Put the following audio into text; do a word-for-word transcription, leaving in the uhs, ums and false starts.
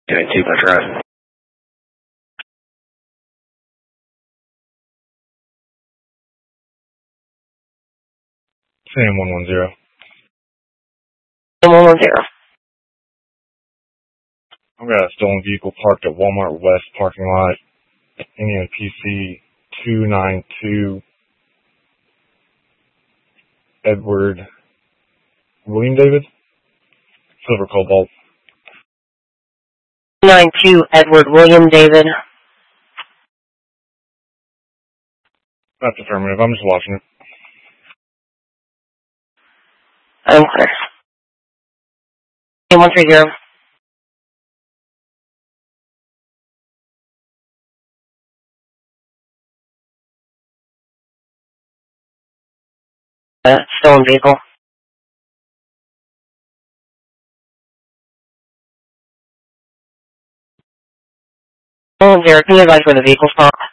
Doing two much rest. Sam one one zero. one one zero. I've got a stolen vehicle parked at Walmart West parking lot. Indian P C two nine two. Edward William David. Silver Cobalt. nine two Edward William David. That's affirmative. I'm just watching it. I'm clear. one three zero. Uh, stolen vehicle. one zero, can you advise where the vehicle stopped?